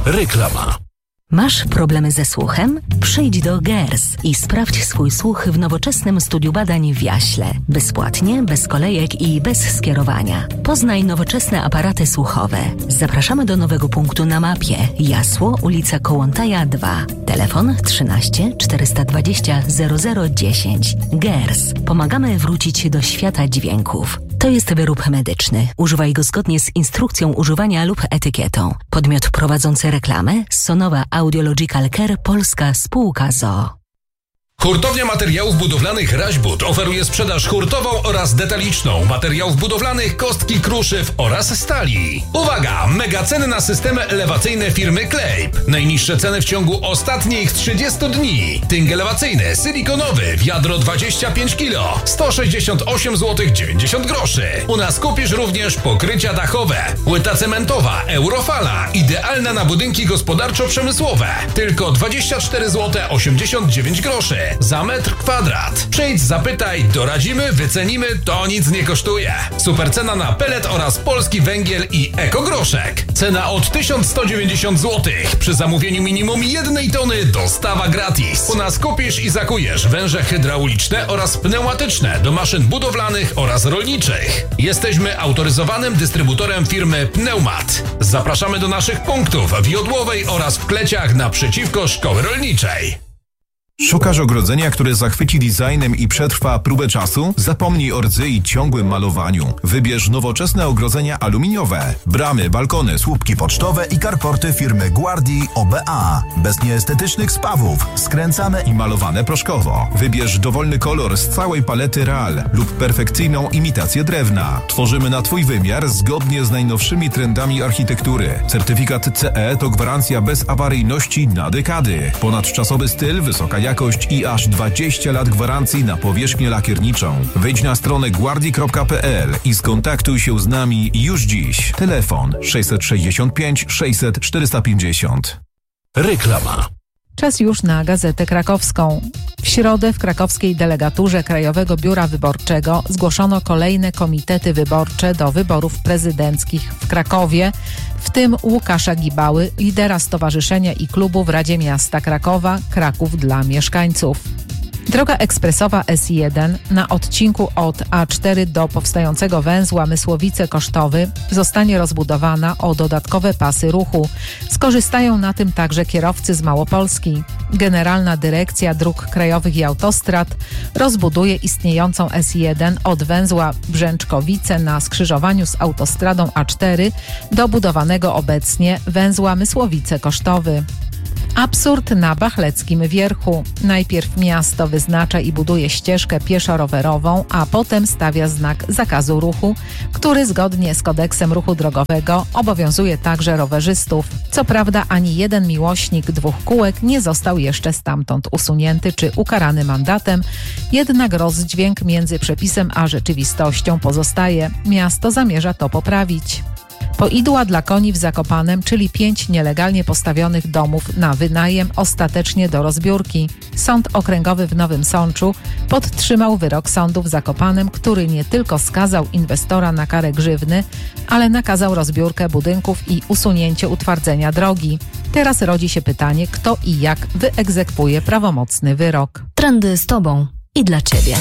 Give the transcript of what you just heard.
Reklama. Masz problemy ze słuchem? Przyjdź do GERS i sprawdź swój słuch w nowoczesnym studiu badań w Jaśle. Bezpłatnie, bez kolejek i bez skierowania. Poznaj nowoczesne aparaty słuchowe. Zapraszamy do nowego punktu na mapie. Jasło, ulica Kołłątaja 2. Telefon 13 420 0010. GERS. Pomagamy wrócić do świata dźwięków. To jest wyrób medyczny. Używaj go zgodnie z instrukcją używania lub etykietą. Podmiot prowadzący reklamę Sonowa Audiological Care Polska Spółka ZOO. Hurtownia Materiałów Budowlanych Raźbud oferuje sprzedaż hurtową oraz detaliczną materiałów budowlanych, kostki, kruszyw oraz stali. Uwaga! Mega ceny na systemy elewacyjne firmy Klejp. Najniższe ceny w ciągu ostatnich 30 dni. Tynk elewacyjny, silikonowy, wiadro 25 kg, 168 zł 90 groszy. U nas kupisz również pokrycia dachowe. Płyta cementowa, Eurofala, idealna na budynki gospodarczo-przemysłowe. Tylko 24 zł 89 groszy. Za metr kwadrat. Przyjdź, zapytaj, doradzimy, wycenimy, to nic nie kosztuje. Super cena na pelet oraz polski węgiel i ekogroszek. Cena od 1190 zł. Przy zamówieniu minimum 1 tony dostawa gratis. U nas kupisz i zakujesz węże hydrauliczne oraz pneumatyczne do maszyn budowlanych oraz rolniczych. Jesteśmy autoryzowanym dystrybutorem firmy Pneumat. Zapraszamy do naszych punktów w Jodłowej oraz w Kleciach naprzeciwko Szkoły Rolniczej. Szukasz ogrodzenia, które zachwyci designem i przetrwa próbę czasu? Zapomnij o rdzy i ciągłym malowaniu. Wybierz nowoczesne ogrodzenia aluminiowe. Bramy, balkony, słupki pocztowe i karporty firmy Guardi OBA. Bez nieestetycznych spawów. Skręcane i malowane proszkowo. Wybierz dowolny kolor z całej palety Real lub perfekcyjną imitację drewna. Tworzymy na Twój wymiar zgodnie z najnowszymi trendami architektury. Certyfikat CE to gwarancja bezawaryjności na dekady. Ponadczasowy styl, wysoka jakość i aż 20 lat gwarancji na powierzchnię lakierniczą. Wejdź na stronę guardi.pl i skontaktuj się z nami już dziś. Telefon 665 600 450. Reklama. Czas już na Gazetę Krakowską. W środę w krakowskiej delegaturze Krajowego Biura Wyborczego zgłoszono kolejne komitety wyborcze do wyborów prezydenckich w Krakowie, w tym Łukasza Gibały, lidera stowarzyszenia i klubu w Radzie Miasta Krakowa Kraków dla mieszkańców. Droga ekspresowa S1 na odcinku od A4 do powstającego węzła Mysłowice-Kosztowy zostanie rozbudowana o dodatkowe pasy ruchu. Skorzystają na tym także kierowcy z Małopolski. Generalna Dyrekcja Dróg Krajowych i Autostrad rozbuduje istniejącą S1 od węzła Brzęczkowice na skrzyżowaniu z autostradą A4 do budowanego obecnie węzła Mysłowice-Kosztowy. Absurd na Bachleckim Wierchu. Najpierw miasto wyznacza i buduje ścieżkę pieszo-rowerową, a potem stawia znak zakazu ruchu, który zgodnie z kodeksem ruchu drogowego obowiązuje także rowerzystów. Co prawda ani jeden miłośnik dwóch kółek nie został jeszcze stamtąd usunięty czy ukarany mandatem, jednak rozdźwięk między przepisem a rzeczywistością pozostaje. Miasto zamierza to poprawić. Poidła dla koni w Zakopanem, czyli 5 nielegalnie postawionych domów na wynajem, ostatecznie do rozbiórki. Sąd Okręgowy w Nowym Sączu podtrzymał wyrok sądu w Zakopanem, który nie tylko skazał inwestora na karę grzywny, ale nakazał rozbiórkę budynków i usunięcie utwardzenia drogi. Teraz rodzi się pytanie, kto i jak wyegzekwuje prawomocny wyrok. Trendy z Tobą i dla Ciebie.